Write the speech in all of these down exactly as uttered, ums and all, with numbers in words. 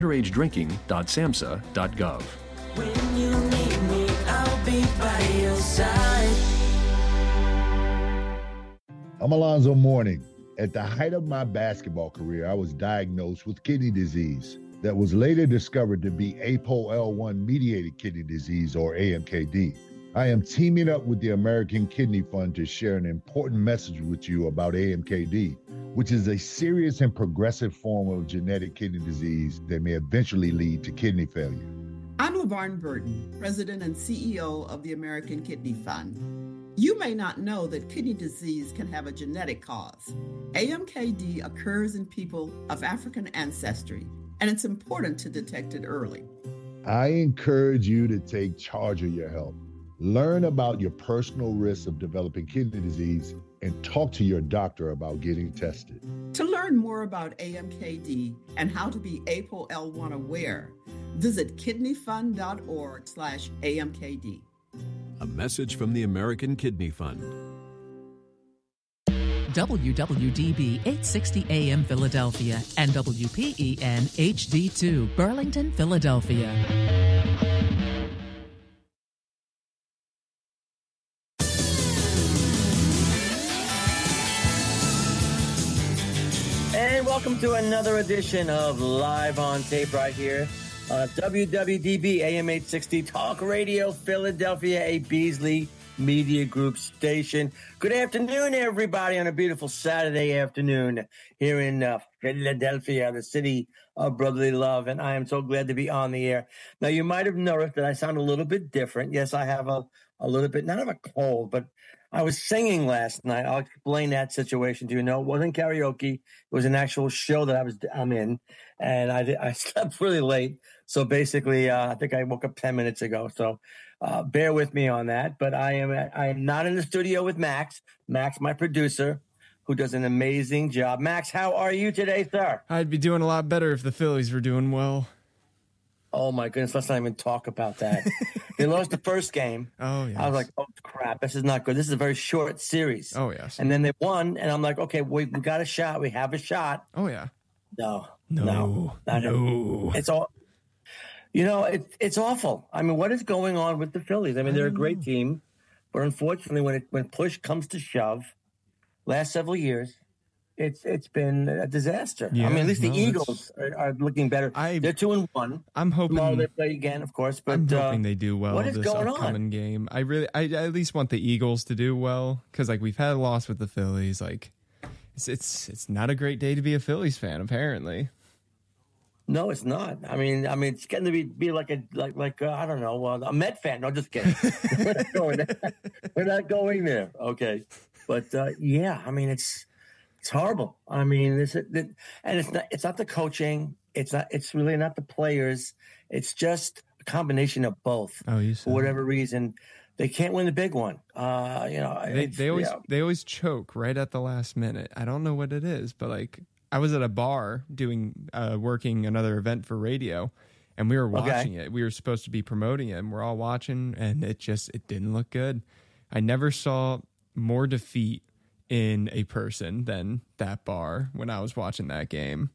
underage drinking dot samhsa dot gov. When you need me, I'll be by your side. I'm Alonzo Mourning. At the height of my basketball career, I was diagnosed with kidney disease that was later discovered to be A P O L one mediated kidney disease, or A M K D. I am teaming up with the American Kidney Fund to share an important message with you about A M K D, which is a serious and progressive form of genetic kidney disease that may eventually lead to kidney failure. I'm LaVarn Burton, President and C E O of the American Kidney Fund. You may not know that kidney disease can have a genetic cause. A M K D occurs in people of African ancestry, and it's important to detect it early. I encourage you to take charge of your health. Learn about your personal risks of developing kidney disease and talk to your doctor about getting tested. To learn more about A M K D and how to be A P O L one aware, visit kidneyfund.org slash AMKD. A message from the American Kidney Fund. W W D B eight sixty A M Philadelphia and W P E N H D two Burlington, Philadelphia. And welcome to another edition of Live on Tape right here on W W D B A M eight sixty Talk Radio Philadelphia, a Beasley Media Group station. Good afternoon, everybody, on a beautiful Saturday afternoon here in uh, Philadelphia, the city of brotherly love. And I am so glad to be on the air. Now, you might have noticed that I sound a little bit different. Yes, I have a, a little bit, not of a cold, but I was singing last night. I'll explain that situation to you. No, it wasn't karaoke. It was an actual show that I was I'm in, and I I slept really late. So basically, uh, I think I woke up ten minutes ago. So uh, bear with me on that. But I am I am not in the studio with Max. Max, my producer, who does an amazing job. Max, how are you today, sir? I'd be doing a lot better if the Phillies were doing well. Oh, my goodness. Let's not even talk about that. They lost the first game. Oh, yeah. I was like, oh, crap. This is not good. This is a very short series. Oh, yes. And then they won, and I'm like, okay, we, we got a shot. We have a shot. Oh, yeah. No. No. No. Not no. It. It's all, you know, it, it's awful. I mean, what is going on with the Phillies? I mean, they're a great team, but unfortunately, when it, when push comes to shove, last several years, It's it's been a disaster. Yeah, I mean, at least no, the Eagles are, are looking better. I, They're two and one. I'm hoping tomorrow they play again, of course. But I'm hoping uh, they do well what is this going upcoming on? game. I really, I, I at least want the Eagles to do well because, like, we've had a loss with the Phillies. Like, it's it's it's not a great day to be a Phillies fan, apparently. No, it's not. I mean, I mean, it's getting to be, be like a like like uh, I don't know, uh, a Met fan. No, just kidding. We're not going there. We're not going there. Okay, but uh, yeah, I mean, it's. It's horrible. I mean, this, it, and it's not. It's not the coaching. It's not. It's really not the players. It's just a combination of both. Oh, you for whatever reason, they can't win the big one. Uh, you know, they they always yeah. they always choke right at the last minute. I don't know what it is, but like I was at a bar doing uh, working another event for radio, and we were watching okay. it. We were supposed to be promoting it, and we're all watching, and it just it didn't look good. I never saw more defeat in a person than that bar when I was watching that game.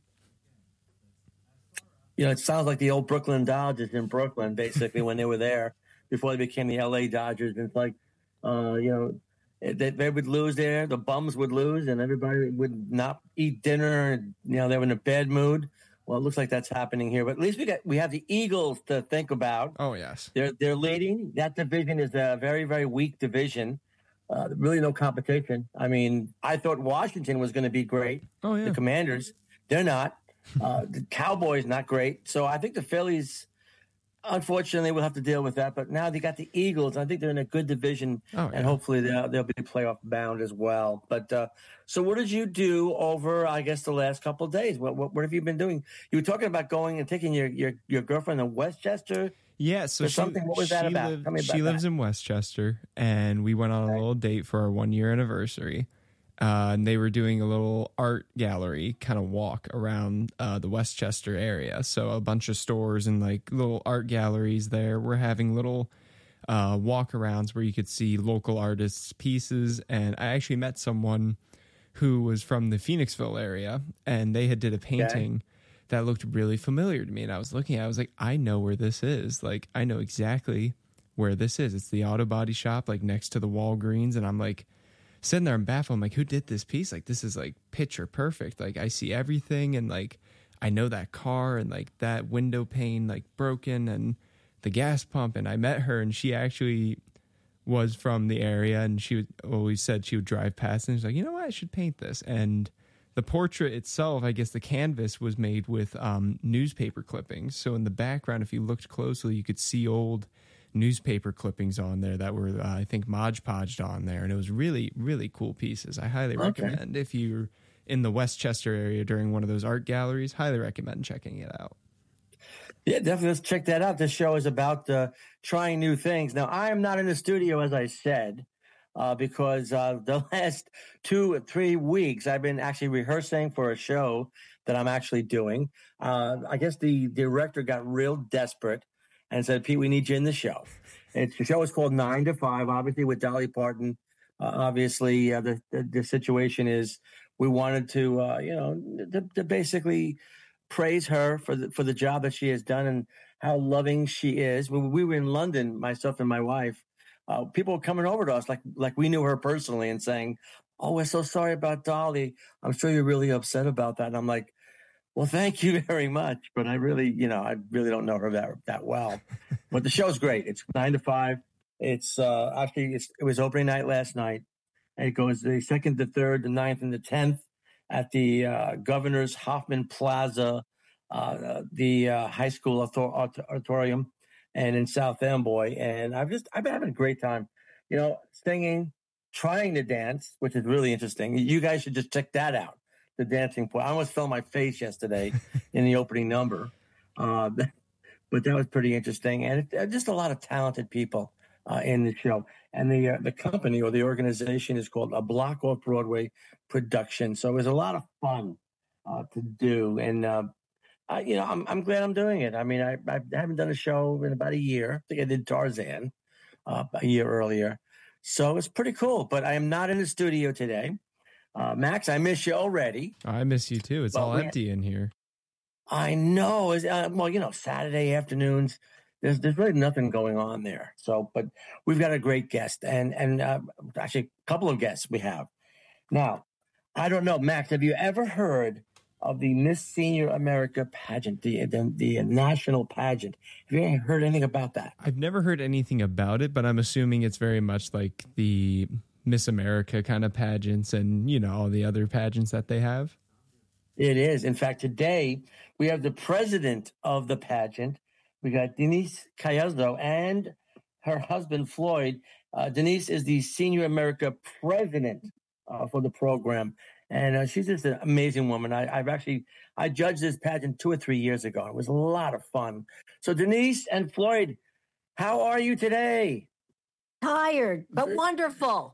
You know, it sounds like the old Brooklyn Dodgers in Brooklyn, basically, when they were there before they became the L A Dodgers. It's like, uh, you know, they, they would lose there, the bums would lose, and everybody would not eat dinner, and, you know, they were in a bad mood. Well, it looks like that's happening here, but at least we got we have the Eagles to think about. Oh, yes. They're, they're leading. That division is a very, very weak division. Uh, really no competition. I mean, I thought Washington was going to be great. Oh, yeah. The Commanders, they're not. Uh, the Cowboys, not great. So I think the Phillies, unfortunately, will have to deal with that. But now they got the Eagles. I think they're in a good division, oh, yeah. and hopefully they'll, they'll be playoff bound as well. But uh, so what did you do over, I guess, the last couple of days? What, what, what have you been doing? You were talking about going and taking your, your, your girlfriend to Westchester. Yeah, so or she, something. What was that she about? Lived, Tell me about she lives that. in Westchester, and we went on a Okay. little date for our one year anniversary. Uh, and they were doing a little art gallery kind of walk around uh, the Westchester area. So a bunch of stores and like little art galleries there. We're having little uh, walk-arounds where you could see local artists' pieces. And I actually met someone who was from the Phoenixville area, and they had did a painting. Okay. that looked really familiar to me. And I was looking at it, I was like, I know where this is. Like, I know exactly where this is. It's the auto body shop, like next to the Walgreens. And I'm like sitting there and baffled. I'm like, who did this piece? Like, this is like picture perfect. Like, I see everything. And like, I know that car and like that window pane, like broken, and the gas pump. And I met her, and she actually was from the area, and she would always said she would drive past, and she's like, you know what? I should paint this. And the portrait itself, I guess the canvas was made with um, newspaper clippings. So in the background, if you looked closely, you could see old newspaper clippings on there that were, uh, I think, Mod Podged on there. And it was really, really cool pieces. I highly Okay. recommend, if you're in the Westchester area during one of those art galleries, highly recommend checking it out. Yeah, definitely. Let's check that out. This show is about uh, trying new things. Now, I am not in the studio, as I said, uh, because uh, the last two or three weeks I've been actually rehearsing for a show that I'm actually doing. Uh, I guess the director got real desperate and said, Pete, we need you in the show. It's, the show is called Nine to Five, obviously with Dolly Parton. Uh, obviously, uh, the, the the situation is we wanted to, uh, you know, to, to basically praise her for the for the job that she has done and how loving she is. When we were in London, myself and my wife, uh, people were coming over to us like like we knew her personally and saying, "Oh, we're so sorry about Dolly. I'm sure you're really upset about that." And I'm like, "Well, thank you very much, but I really, you know, I really don't know her that that well." But the show's great. It's nine to five. It's uh, actually it's, it was opening night last night. And it goes the second, the third, the ninth, and the tenth at the uh, Governor's Hoffman Plaza, uh, the uh, high school author- auditorium, and in South Amboy. And I've just I've been having a great time, you know, singing, trying to dance, which is really interesting. You guys should just check that out. The dancing point. I almost fell on my face yesterday in the opening number, uh, but that was pretty interesting. And it, just a lot of talented people uh, in the show. And the uh, the company or the organization is called A Block Off Broadway Production. So it was a lot of fun uh, to do. And, uh, I, you know, I'm I'm glad I'm doing it. I mean, I, I haven't done a show in about a year. I think I did Tarzan uh, a year earlier. So it's pretty cool. But I am not in the studio today. Uh, Max, I miss you already. I miss you too. It's But all we- empty in here. I know. It's, Uh, well, you know, Saturday afternoons, there's there's really nothing going on there. So, but we've got a great guest, and and uh, actually a couple of guests we have. Now, I don't know, Max, have you ever heard of the Miss Senior America pageant, the the, the national pageant? Have you ever heard anything about that? I've never heard anything about it, but I'm assuming it's very much like the Miss America kind of pageants and, you know, all the other pageants that they have. It is. In fact, today we have the president of the pageant. We got Denise Cayuzo and her husband, Floyd. Uh, Denise is the Senior America president uh, for the program. And uh, she's just an amazing woman. I, I've actually, I judged this pageant two or three years ago. It was a lot of fun. So Denise and Floyd, how are you today? Tired, but Very- wonderful.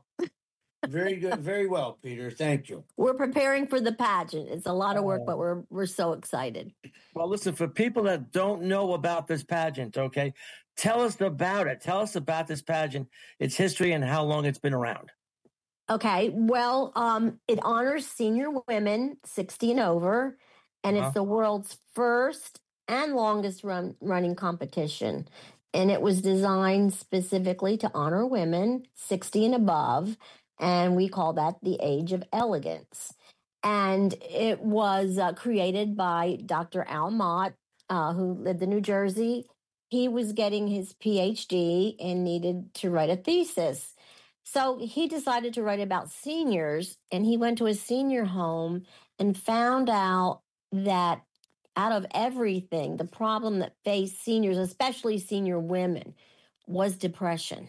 Very good. Very well, Peter. Thank you. We're preparing for the pageant. It's a lot of work, Oh. but we're we're so excited. Well, listen, for people that don't know about this pageant, okay, tell us about it. Tell us about this pageant, its history, and how long it's been around. Okay, well, um, it honors senior women sixty and over, and Uh-huh. it's the world's first and longest run running competition. And it was designed specifically to honor women sixty and above, and we call that the age of elegance. And it was uh, created by Doctor Al Mott, uh, who lived in New Jersey. He was getting his P H D and needed to write a thesis. So he decided to write about seniors, and he went to a senior home and found out that out of everything, the problem that faced seniors, especially senior women, was depression.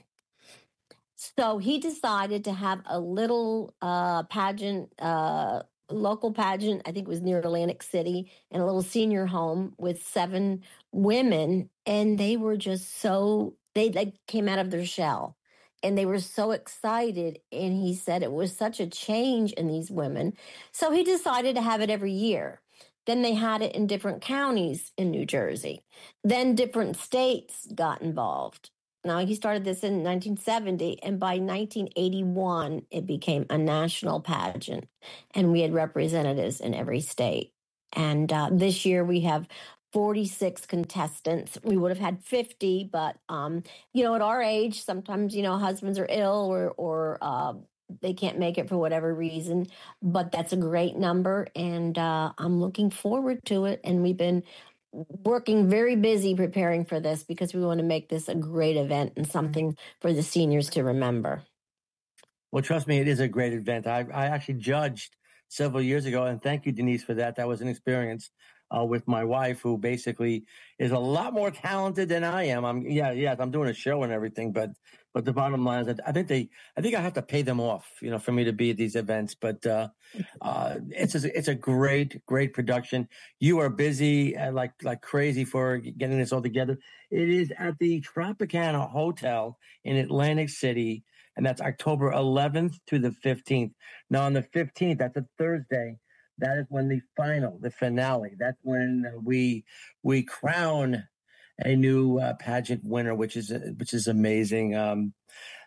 So he decided to have a little uh, pageant, uh, local pageant, I think it was near Atlantic City, in a little senior home with seven women. And they were just so, they like came out of their shell. And they were so excited. And he said it was such a change in these women. So he decided to have it every year. Then they had it in different counties in New Jersey. Then different states got involved. Now, he started this in nineteen seventy, and by nineteen eighty-one, it became a national pageant. And we had representatives in every state. And uh, this year we have forty-six contestants. We would have had fifty, but, um, you know, at our age, sometimes, you know, husbands are ill or, or uh, they can't make it for whatever reason. But that's a great number, and uh, I'm looking forward to it. And we've been working very busy preparing for this because we want to make this a great event and something for the seniors to remember. Well, trust me, it is a great event. I, I actually judged several years ago, and thank you, Denise, for that. That was an experience uh, with my wife, who basically is a lot more talented than I am. I'm yeah, yeah, I'm doing a show and everything, but but the bottom line is that I think they, I think I have to pay them off, you know, for me to be at these events. But uh, uh, it's a, it's a great, great production. You are busy uh, like like crazy for getting this all together. It is at the Tropicana Hotel in Atlantic City, and that's October eleventh to the fifteenth. Now, on the fifteenth, that's a Thursday. That is when the final, the finale. That's when we we crown a new uh, pageant winner, which is which is amazing. Um,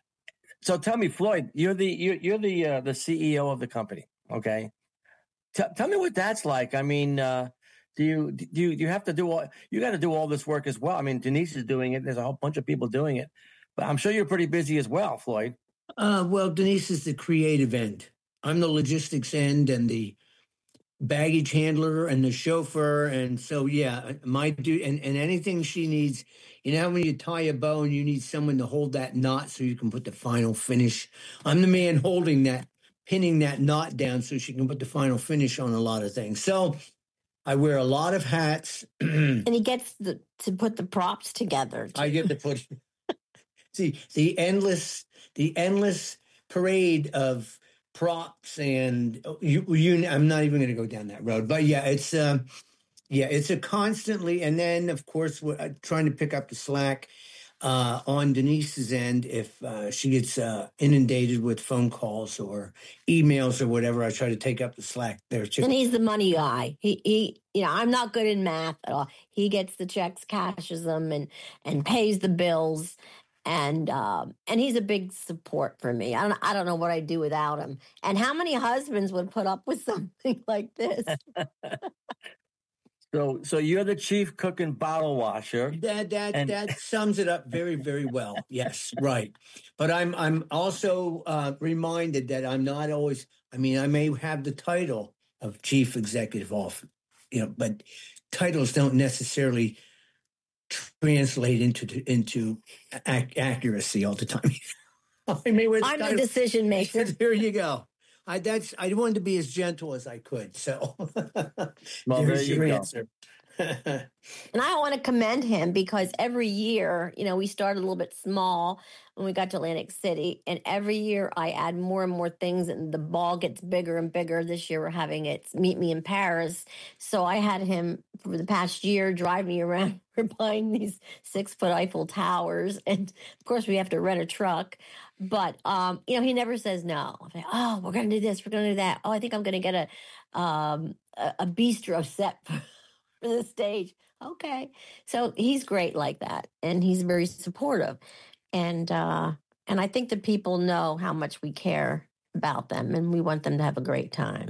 so, tell me, Floyd, you're the you're, you're the uh, the C E O of the company, okay? T- tell me what that's like. I mean, uh, do you do you, do you have to do all you got to do all this work as well? I mean, Denise is doing it. There's a whole bunch of people doing it, but I'm sure you're pretty busy as well, Floyd. Uh, well, Denise is the creative end. I'm the logistics end and the baggage handler and the chauffeur. And so, yeah, my do and, and anything she needs, you know, when you tie a bow and you need someone to hold that knot so you can put the final finish. I'm the man holding that, pinning that knot down so she can put the final finish on a lot of things. So I wear a lot of hats. And he gets the, to put the props together, too. I get to put, see, the endless, the endless parade of props and you, you I'm not even going to go down that road, but yeah, it's um, yeah, it's a constantly, and then of course we're uh, trying to pick up the slack uh, on Denise's end if uh, she gets uh, inundated with phone calls or emails or whatever. I try to take up the slack there too. And he's the money guy. He he, you know, I'm not good in math at all. He gets the checks, cashes them, and and pays the bills. And um, and he's a big support for me. I don't I don't know what I'd do without him. And how many husbands would put up with something like this? so so you're the chief cook and bottle washer. That that and- that sums it up very, very well. Yes, right. But I'm I'm also uh, reminded that I'm not always. I mean, I may have the title of chief executive officer, you know, but titles don't necessarily translate into into ac- accuracy all the time. I mean, I'm the decision maker. There you go. I that's I wanted to be as gentle as I could. So, well, there you go. Answer. And I want to commend him because every year, you know, we started a little bit small when we got to Atlantic City, and every year I add more and more things, and the ball gets bigger and bigger. This year we're having it Meet Me in Paris. So I had him for the past year drive me around. We're buying these six-foot Eiffel Towers, and of course we have to rent a truck. But, um, you know, he never says no. I'm like, oh, we're going to do this. We're going to do that. Oh, I think I'm going to get a, um, a, a bistro set for the stage. Okay. So he's great like that. And he's very supportive. And, uh, and I think the people know how much we care about them and we want them to have a great time.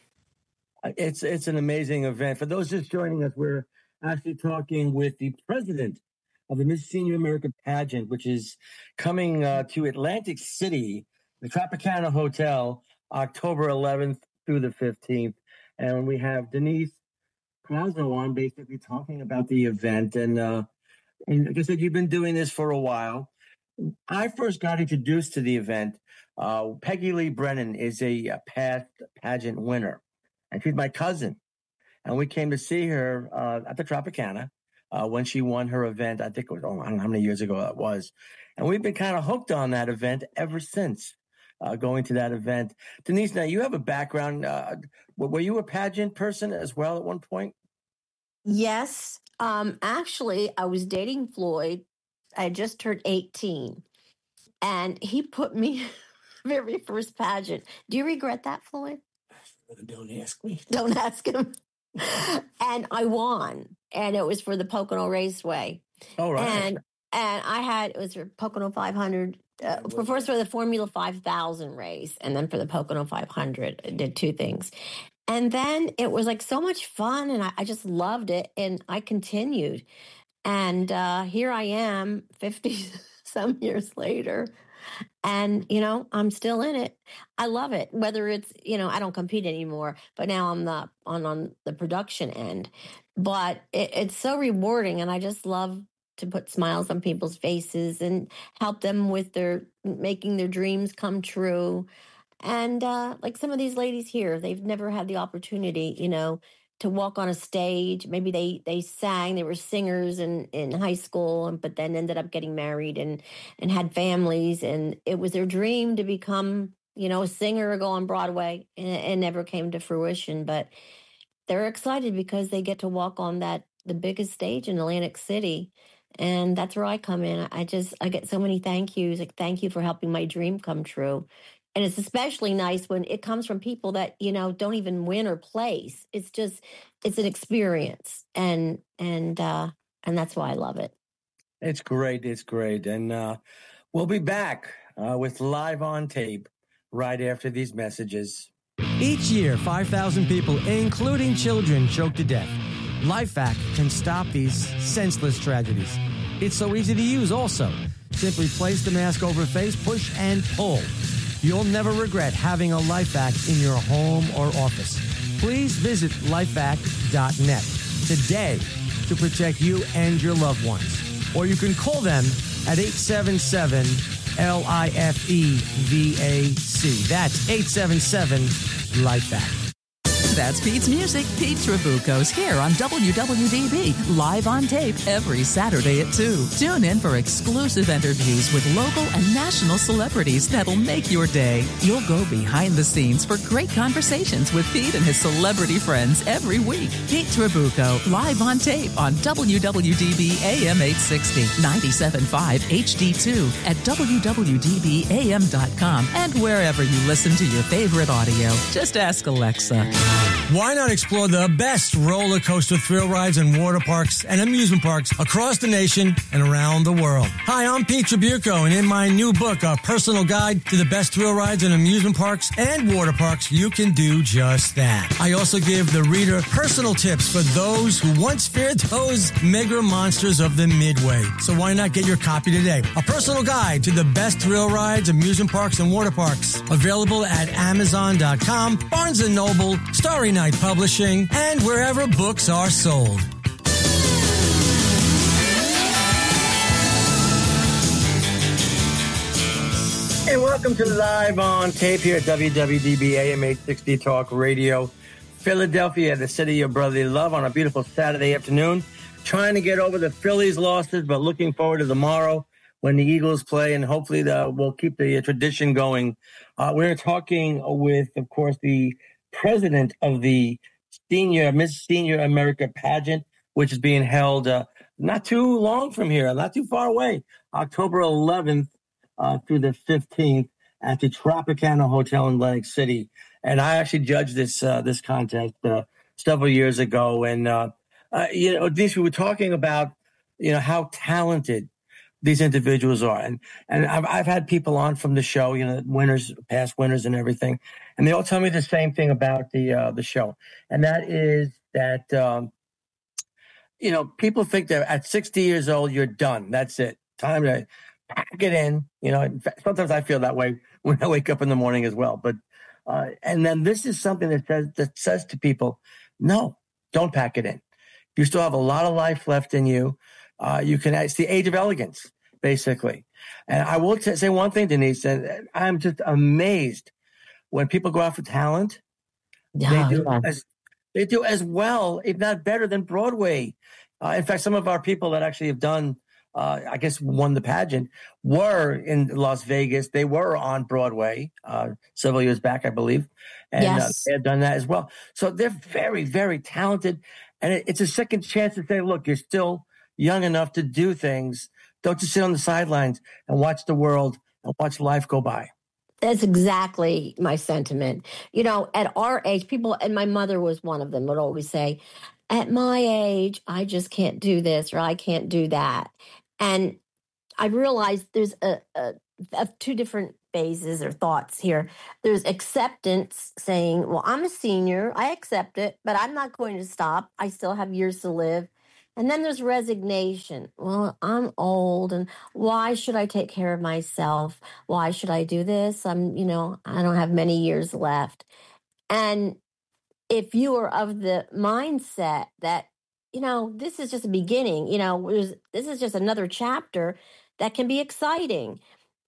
It's, it's an amazing event. For those just joining us, we're actually talking with the president of the Miss Senior America pageant, which is coming uh, to Atlantic City, the Tropicana Hotel, October eleventh through the fifteenth. And we have Denise Plazo on basically talking about the event. And, uh, and like I said, you've been doing this for a while. I first got introduced to the event. Uh, Peggy Lee Brennan is a, a past pageant winner, and she's my cousin. And we came to see her uh, at the Tropicana uh, when she won her event. I think it was, oh, I don't know how many years ago that was. And we've been kind of hooked on that event ever since. Uh, going to that event. Denise, now you have a background. Uh, were you a pageant person as well at one point? Yes. Um, actually, I was dating Floyd. I had just turned eighteen. And he put me very first pageant. Do you regret that, Floyd? Don't ask me. Don't ask him. And I won. And it was for the Pocono Raceway. Oh, right. And, and I had, it was for Pocono five hundred. Uh, for first for the Formula five thousand race, and then for the Pocono five hundred, I did two things. And then it was like so much fun, and I, I just loved it, and I continued. And uh, here I am, fifty some years later, and you know I'm still in it. I love it. Whether it's you know I don't compete anymore, but now I'm the on on the production end. But it, it's so rewarding, and I just love to put smiles on people's faces and help them with their making their dreams come true. And uh, like some of these ladies here, they've never had the opportunity, you know, to walk on a stage. Maybe they they sang, they were singers in, in high school, and but then ended up getting married and and had families, and it was their dream to become, you know, a singer or go on Broadway, and it never came to fruition. But they're excited because they get to walk on that the biggest stage in Atlantic City. And that's where I come in. I just I get so many thank yous, like thank you for helping my dream come true. And it's especially nice when it comes from people that, you know, don't even win or place. It's just, it's an experience. And, and, uh, and that's why I love it. It's great. It's great. And uh, we'll be back uh, with Live on Tape right after these messages. Each year, five thousand people, including children, choke to death. LifeVac can stop these senseless tragedies. It's so easy to use also. Simply place the mask over the face, push and pull. You'll never regret having a LifeVac in your home or office. Please visit lifevac dot net today to protect you and your loved ones. Or you can call them at eight seven seven L I F E V A C. That's eight seven seven LifeVac. That's Pete's Music. Pete Trabucco's here on W W D B, live on tape every Saturday at two. Tune in for exclusive interviews with local and national celebrities that'll make your day. You'll go behind the scenes for great conversations with Pete and his celebrity friends every week. Pete Trabucco, live on tape on W W D B A M eight sixty, ninety-seven point five H D two at W W D B A M dot com and wherever you listen to your favorite audio. Just ask Alexa. Why not explore the best roller coaster thrill rides and water parks and amusement parks across the nation and around the world? Hi, I'm Pete Trabucco, and in my new book, A Personal Guide to the Best Thrill Rides and Amusement Parks and Water Parks, you can do just that. I also give the reader personal tips for those who once feared those mega monsters of the Midway. So why not get your copy today? A Personal Guide to the Best Thrill Rides, Amusement Parks, and Water Parks. Available at Amazon dot com, Barnes and Noble, Starry Night Publishing, and wherever books are sold. Hey, welcome to Live on Tape here at W W D B A M eight sixty Talk Radio, Philadelphia, the city of brotherly love, on a beautiful Saturday afternoon. Trying to get over the Phillies' losses, but looking forward to tomorrow when the Eagles play, and hopefully the, we'll keep the tradition going. Uh, we're talking with, of course, the president of the Senior Miss Senior America pageant, which is being held uh, not too long from here, not too far away, October eleventh uh, through the fifteenth at the Tropicana Hotel in Atlantic City. And I actually judged this uh, this contest uh, several years ago, and uh, uh, you know, these we were talking about, you know, how talented these individuals are. And and I've, I've had people on from the show, you know, winners, past winners and everything. And they all tell me the same thing about the uh, the show. And that is that, um, you know, people think that at sixty years old, you're done. That's it. Time to pack it in. You know, in fact, sometimes I feel that way when I wake up in the morning as well. But uh, and then this is something that says, that says to people, no, don't pack it in. You still have a lot of life left in you. Uh, you can, it's the age of elegance, basically. And I will t- say one thing, Denise, and I'm just amazed when people go out for talent. Yeah, they do yeah. as they do as well, if not better, than Broadway. Uh, in fact, some of our people that actually have done, uh, I guess, won the pageant were in Las Vegas. They were on Broadway uh, several years back, I believe, and Yes. uh, they have done that as well. So they're very, very talented, and it, it's a second chance to say, look, you're still young enough to do things. Don't just sit on the sidelines and watch the world and watch life go by. That's exactly my sentiment. You know, at our age, people, and my mother was one of them, would always say, at my age, I just can't do this or I can't do that. And I realized there's a, a, a two different phases or thoughts here. There's acceptance, saying, well, I'm a senior, I accept it, but I'm not going to stop. I still have years to live. And then there's resignation. Well, I'm old, and why should I take care of myself? Why should I do this? I'm, you know, I don't have many years left. And if you are of the mindset that, you know, this is just a beginning, you know, this is just another chapter, that can be exciting.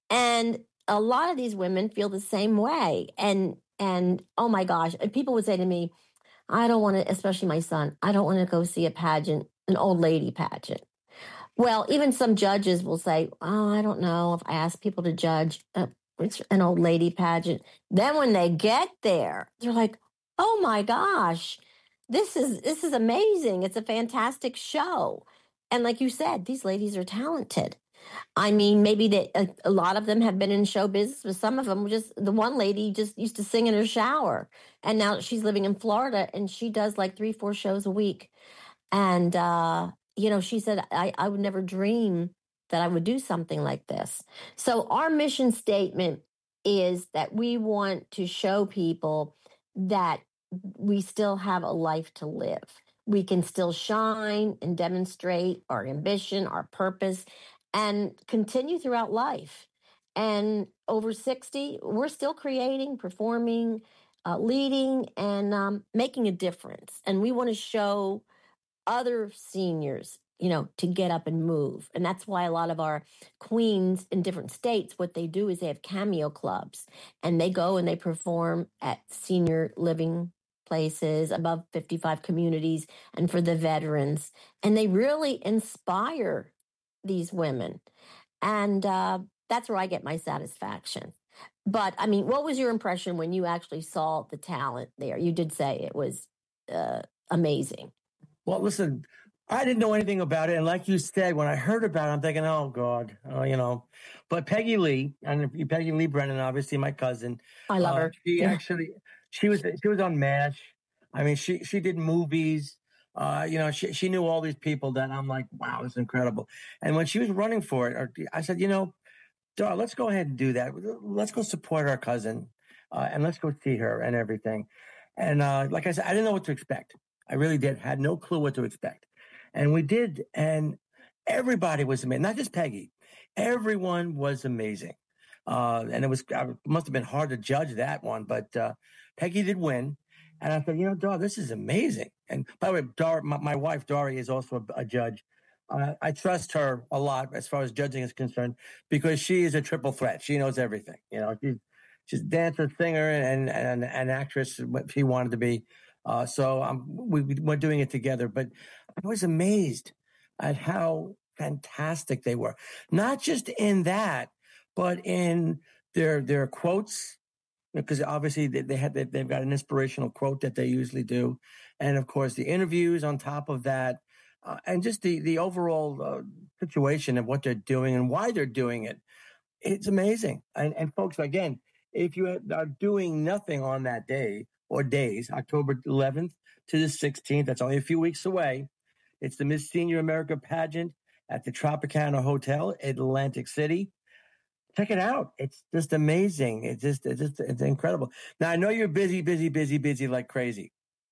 And a lot of these women feel the same way. And, and oh my gosh, people would say to me, I don't want to, especially my son, I don't want to go see a pageant, an old lady pageant. Well, even some judges will say, oh, I don't know if I ask people to judge uh, it's an old lady pageant. Then when they get there, they're like, oh my gosh, this is, this is amazing. It's a fantastic show. And like you said, these ladies are talented. I mean, maybe they, a, a lot of them have been in show business, but some of them were just, the one lady just used to sing in her shower. And now she's living in Florida and she does like three, four shows a week. And, uh, you know, she said, I, I would never dream that I would do something like this. So our mission statement is that we want to show people that we still have a life to live. We can still shine and demonstrate our ambition, our purpose, and continue throughout life. And over sixty, we're still creating, performing, uh, leading, and um, making a difference. And we want to show other seniors, you know, to get up and move. And that's why a lot of our queens in different states, what they do is they have cameo clubs. And they go and they perform at senior living places, above fifty-five communities, and for the veterans. And they really inspire these women. And uh, that's where I get my satisfaction. But, I mean, what was your impression when you actually saw the talent there? You did say it was uh, amazing. Well, listen, I didn't know anything about it. And like you said, when I heard about it, I'm thinking, oh, God, oh, you know. But Peggy Lee, and Peggy Lee Brennan, obviously my cousin. I love uh, her. She Yeah. actually, she was she was on MASH. I mean, she, she did movies. Uh, you know, she, she knew all these people that I'm like, wow, this is incredible. And when she was running for it, I said, you know, Dar, let's go ahead and do that. Let's go support our cousin uh, and let's go see her and everything. And uh, like I said, I didn't know what to expect. I really did. Had no clue what to expect. And we did. And everybody was amazing. Not just Peggy. Everyone was amazing. Uh, and it was, it must have been hard to judge that one, but uh, Peggy did win. And I thought, you know, Dar, this is amazing. And by the way, Dar, my, my wife, Dory, is also a, a judge. Uh, I trust her a lot as far as judging is concerned because she is a triple threat. She knows everything. You know, she's, she's a dancer, singer, and and an actress, what she wanted to be. Uh, so um, we, we're doing it together. But I was amazed at how fantastic they were. Not just in that, but in their their quotes. Because obviously they, they had they've got an inspirational quote that they usually do, and of course the interviews on top of that, uh, and just the the overall uh, situation of what they're doing and why they're doing it. It's amazing. And, and folks, again, if you are doing nothing on that day or days, October eleventh to the sixteenth, that's only a few weeks away. It's the Miss Senior America pageant at the Tropicana Hotel, Atlantic City. Check it out. It's just amazing. It's just, it's just, it's incredible. Now, I know you're busy, busy, busy, busy like crazy.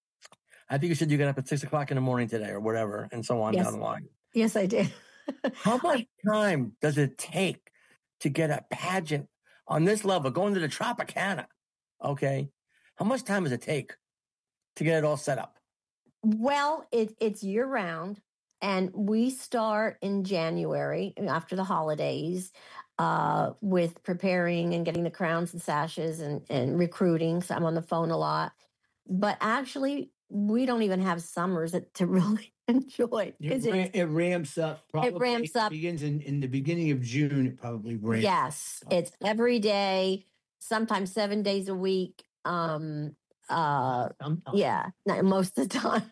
I think you said you got up at six o'clock in the morning today or whatever, and so on Yes. down the line. Yes, I did. How much time does it take to get a pageant on this level, going to the Tropicana? Okay. How much time does it take to get it all set up? Well, it, it's year round, and we start in January after the holidays. Uh, with preparing and getting the crowns and sashes and, and recruiting. So I'm on the phone a lot. But actually, we don't even have summers to really enjoy. It, it, it ramps up. Probably, it ramps up. It begins in, in the beginning of June. It probably ramps Yes. up. It's every day, sometimes seven days a week. Um, uh, Sometimes. Yeah, not most of the time.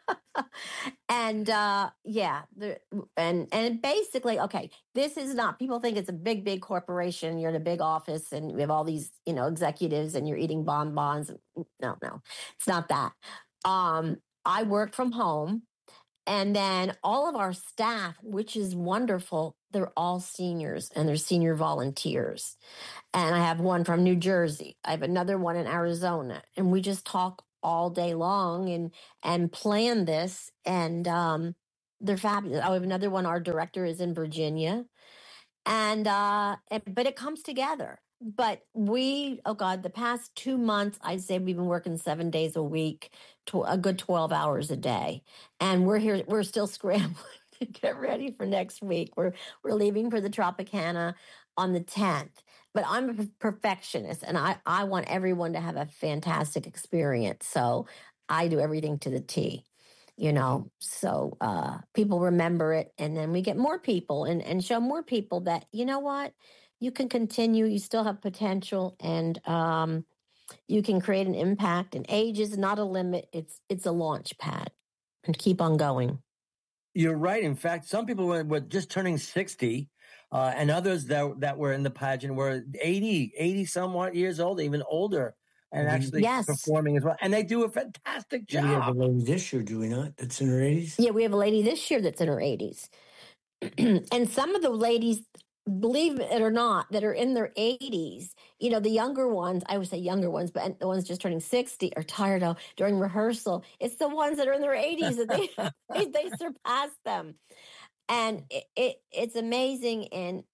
And uh, yeah, the, and and basically, okay, this is not. People think it's a big, big corporation. You're in a big office, and we have all these, you know, executives, and you're eating bonbons. No, no, it's not that. Um, I work from home, And then all of our staff, which is wonderful, they're all seniors and they're senior volunteers. And I have one from New Jersey. I have another one in Arizona. And we just talk all day long and and plan this. And um, they're fabulous. I have another one. Our director is in Virginia. And, uh, and but it comes together. But we, oh God, the past two months, I'd say we've been working seven days a week, tw- a good twelve hours a day. And we're here, we're still scrambling to get ready for next week. We're, we're leaving for the Tropicana on the tenth. But I'm a perfectionist and I, I want everyone to have a fantastic experience. So I do everything to the T. You know, so uh, people remember it, and then we get more people and, and show more people that, you know what, you can continue, you still have potential, and um, you can create an impact. And age is not a limit; it's it's a launch pad, and keep on going. You're right. In fact, some people were, were just turning sixty, uh, and others that that were in the pageant were eighty, eighty somewhat years old, even older. And actually yes. performing as well. And they do a fantastic job. We have a lady this year, do we not? That's in her eighties? Yeah, we have a lady this year that's in her eighties. And some of the ladies, believe it or not, that are in their eighties, you know, the younger ones, I would say younger ones, but the ones just turning sixty are tired of during rehearsal. It's the ones that are in their eighties that they, they, they surpass them. And it, it it's amazing. And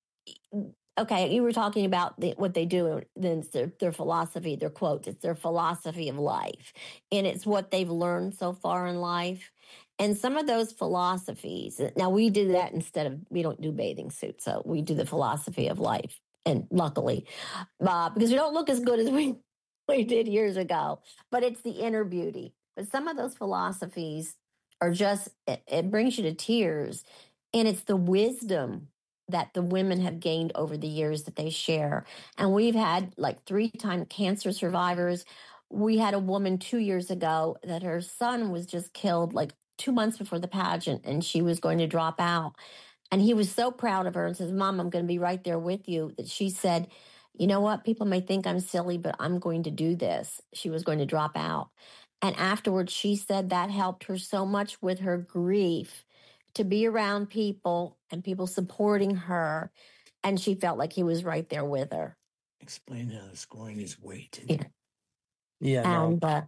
okay, you were talking about the, what they do, then it's their, their philosophy, their quotes. It's their philosophy of life, and it's what they've learned so far in life. And some of those philosophies, now we do that instead of, we don't do bathing suits, so we do the philosophy of life. And luckily, uh, because we don't look as good as we, we did years ago, but it's the inner beauty. But some of those philosophies are just, it, it brings you to tears, and it's the wisdom that the women have gained over the years that they share. And we've had like three-time cancer survivors. We had a woman two years ago that her son was just killed like two months before the pageant, and she was going to drop out. And he was so proud of her and says, Mom, I'm going to be right there with you. That she said, you know what? People may think I'm silly, but I'm going to do this. She was going to drop out. And afterwards, she said that helped her so much with her grief, to be around people and people supporting her. And she felt like he was right there with her. Explain how the scoring is weighted. Yeah. Yeah. And, no. uh,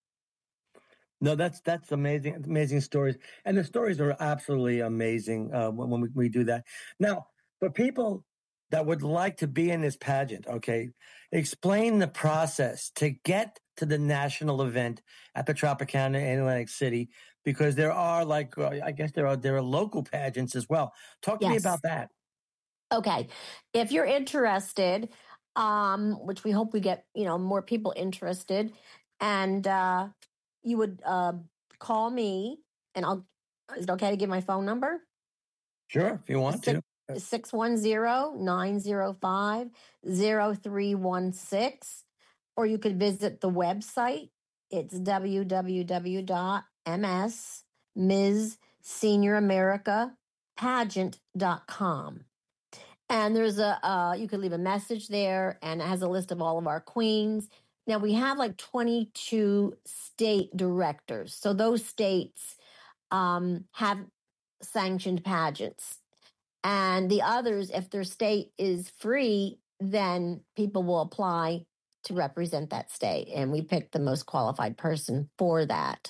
no, that's that's amazing, amazing stories. And the stories are absolutely amazing uh, when, when we, we do that. Now, for people that would like to be in this pageant, okay, explain the process to get to the national event at the Tropicana in Atlantic City, because there are like, uh, I guess there are there are local pageants as well. Talk to yes. me about that. Okay. If you're interested, um, which we hope we get, you know, more people interested, and uh, you would uh, call me, and I'll, is it okay to give my phone number? Sure, if you want Six, to. six one zero, nine zero five, zero three one six. Or you could visit the website. It's w w w dot m s ms senior america pageant dot com. And there's a, uh, you could leave a message there, and it has a list of all of our queens. Now, we have like twenty-two state directors. So those states um, have sanctioned pageants. And the others, if their state is free, then people will apply to represent that state. And we pick the most qualified person for that.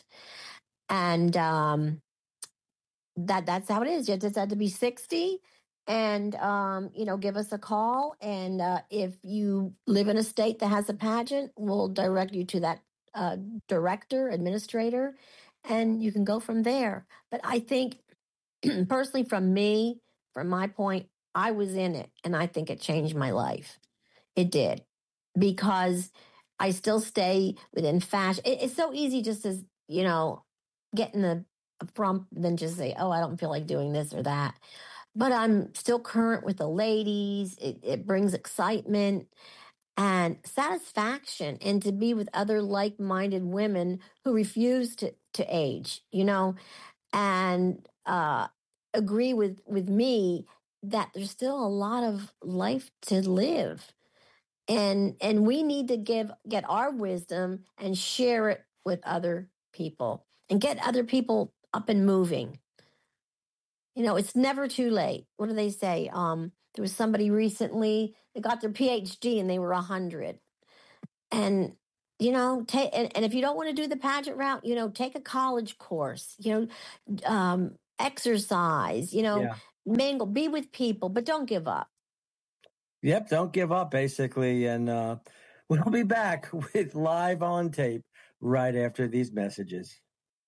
And um, that that's how it is. You just have to be sixty. And, um, you know, give us a call. And uh, if you live in a state that has a pageant, we'll direct you to that uh, director, administrator, and you can go from there. But I think, personally, from me, from my point, I was in it, and I think it changed my life. It did, because I still stay within fashion. It, it's so easy just to, you know, get in the front and then just say, oh, I don't feel like doing this or that. But I'm still current with the ladies. It, it brings excitement and satisfaction, and to be with other like-minded women who refuse to, to age, you know, and uh, agree with, with me that there's still a lot of life to live. And and we need to give get our wisdom and share it with other people, and get other people up and moving. You know, it's never too late. What do they say? Um, there was somebody recently that got their P H D and they were one hundred. And, you know, take, and, and if you don't want to do the pageant route, you know, take a college course, you know, um, exercise, you know, Yeah. mingle, be with people, but don't give up. Yep, don't give up, basically. And uh, we'll be back with Live on Tape right after these messages.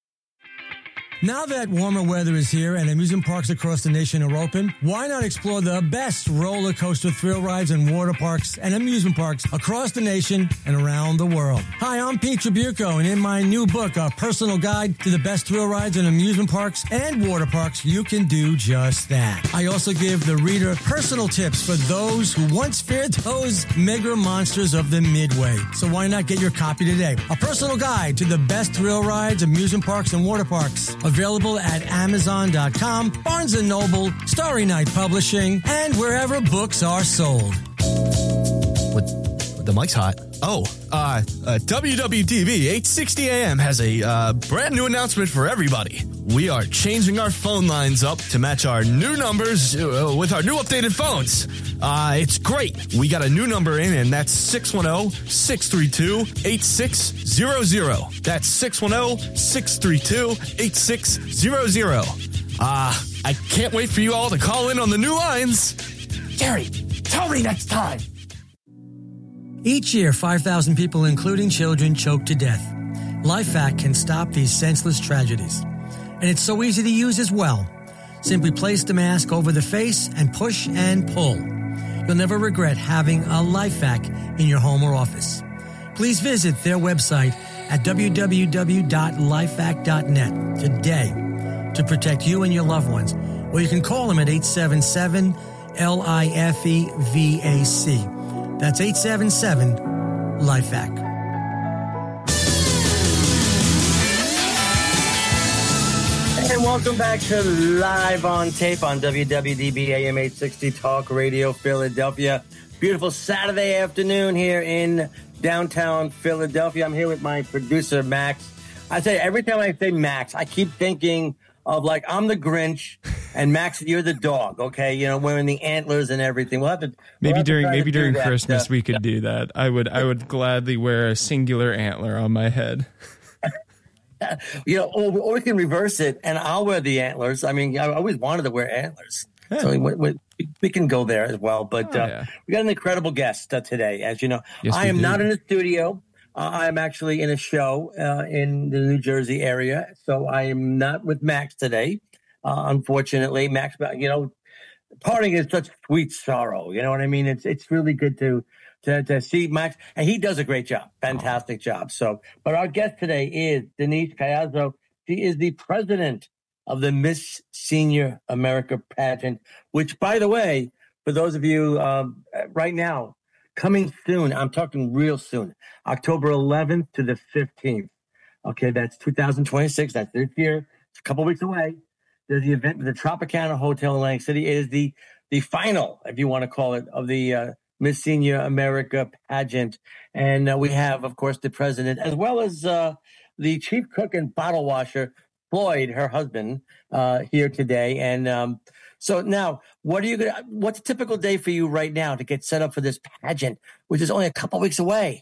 Now that warmer weather is here and amusement parks across the nation are open, why not explore the best roller coaster thrill rides and water parks and amusement parks across the nation and around the world? Hi, I'm Pete Tribuco, and in my new book, A Personal Guide to the Best Thrill Rides and Amusement Parks and Water Parks, you can do just that. I also give the reader personal tips for those who once feared those mega monsters of the Midway. So why not get your copy today? A Personal Guide to the Best Thrill Rides, Amusement Parks, and Water Parks. Available at Amazon dot com, Barnes and Noble, Starry Night Publishing, and wherever books are sold. What, the mic's hot. Oh, uh, uh, W W D B eight sixty A M has a uh, brand new announcement for everybody. We are changing our phone lines up to match our new numbers uh, with our new updated phones. Uh, it's great. We got a new number in, and that's six one zero, six three two, eight six zero zero. That's six one zero, six three two, eight six zero zero. Uh, I can't wait for you all to call in on the new lines. Gary, tell me next time. Each year, five thousand people, including children, choke to death. LifeVac can stop these senseless tragedies. And it's so easy to use as well. Simply place the mask over the face and push and pull. You'll never regret having a LifeVac in your home or office. Please visit their website at w w w dot lifevac dot net today to protect you and your loved ones. Or you can call them at eight seven seven, L I F E V A C. That's eight seven seven, LifeVac. And welcome back to Live on Tape on W W D B A M eight sixty Talk Radio Philadelphia. Beautiful Saturday afternoon here in downtown Philadelphia. I'm here with my producer, Max. I tell you, every time I say Max, I keep thinking of like, I'm the Grinch and Max, you're the dog, okay? You know, wearing the antlers and everything. We'll have to we'll maybe have to during try maybe to during do that. Christmas Uh, we could do that. I would I would gladly wear a singular antler on my head. You know, or, or we can reverse it, and I'll wear the antlers. I mean, I always wanted to wear antlers, Yeah. so we, we, we can go there as well. But Oh, uh, yeah. we got an incredible guest uh, today, as you know. Yes, I we am do. not in the studio. Uh, I'm actually in a show uh, in the New Jersey area, so I am not with Max today. Uh, unfortunately, Max, you know, parting is such sweet sorrow. You know what I mean? It's it's really good to. To, to see Max, and he does a great job, fantastic job. So, but our guest today is Denise Caiazzo. She is the president of the Miss Senior America pageant, which, by the way, for those of you um, right now, coming soon, I'm talking real soon, October eleventh to the fifteenth. Okay, that's two thousand twenty-six. That's this year. It's a couple weeks away. There's the event at the Tropicana Hotel in Atlantic City. It is the the final, if you want to call it, of the uh, Miss Senior America pageant. And uh, we have, of course, the president, as well as uh, the chief cook and bottle washer, Floyd, her husband, uh, here today. And um, so now, what are you gonna, what's a typical day for you right now to get set up for this pageant, which is only a couple weeks away?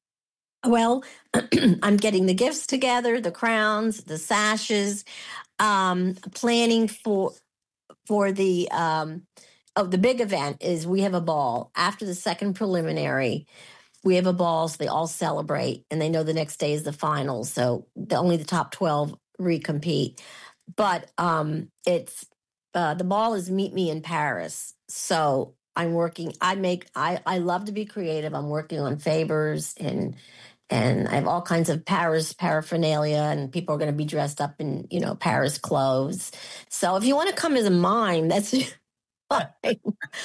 Well, I'm getting the gifts together, the crowns, the sashes, um, planning for for the um, oh, the big event is we have a ball after the second preliminary. We have a ball, so they all celebrate, and they know the next day is the final. So the, only the top twelve recompete. But um, it's uh, the ball is Meet Me in Paris. So I'm working. I make. I I love to be creative. I'm working on favors and. And I have all kinds of Paris paraphernalia, and people are going to be dressed up in, you know, Paris clothes. So if you want to come as a mime, that's fine.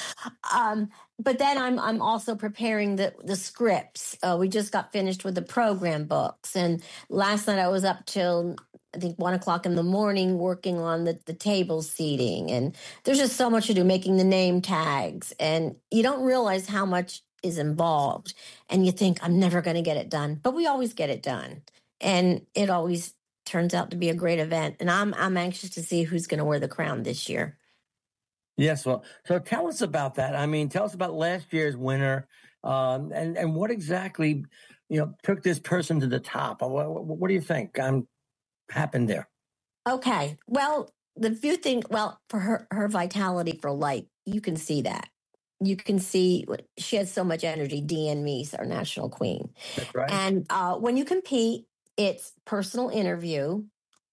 um, but then I'm I'm also preparing the the scripts. Uh, we just got finished with the program books, and last night I was up till I think one o'clock in the morning working on the the table seating. And there's just so much to do, making the name tags, and you don't realize how much is involved, and you think I'm never going to get it done, but we always get it done, and it always turns out to be a great event. And I'm I'm anxious to see who's going to wear the crown this year. Yes, well, so tell us about that. I mean, tell us about last year's winner, um, and and what exactly, you know, took this person to the top. What, what, what do you think um, happened there? Okay, well, the few things, well, for her her vitality for life, you can see that. You can see she has so much energy. Deanne Meese, our national queen. That's right. And uh, when you compete, it's personal interview,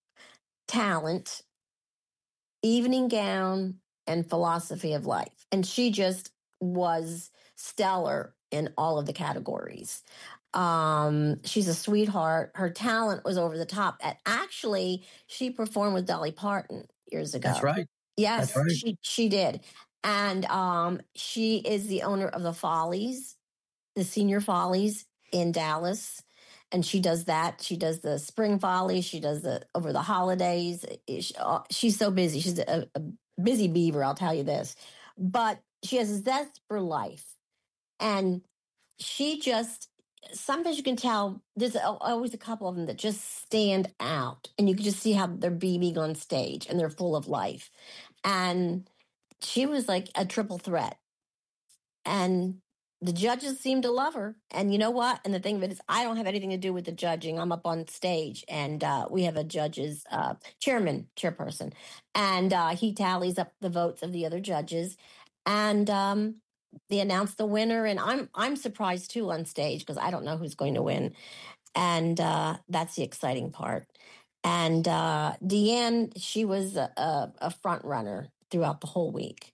talent, evening gown, and philosophy of life. And she just was stellar in all of the categories. Um, she's a sweetheart. Her talent was over the top. And actually, she performed with Dolly Parton years ago. That's right. Yes, That's right. she she did. And um, she is the owner of the Follies, the Senior Follies in Dallas. And she does that. She does the spring follies. She does the over the holidays. She's so busy. She's a, a busy beaver, I'll tell you this. But she has a zest for life. And she just, sometimes you can tell, there's always a couple of them that just stand out. And you can just see how they're beaming on stage and they're full of life. And she was like a triple threat. And the judges seem to love her. And you know what? And the thing of it is, I don't have anything to do with the judging. I'm up on stage, and uh, we have a judges uh, chairman, chairperson, and uh, he tallies up the votes of the other judges, and um, they announce the winner. And I'm I'm surprised too on stage because I don't know who's going to win, and uh, that's the exciting part. And uh, Deanne, she was a, a, a front runner throughout the whole week.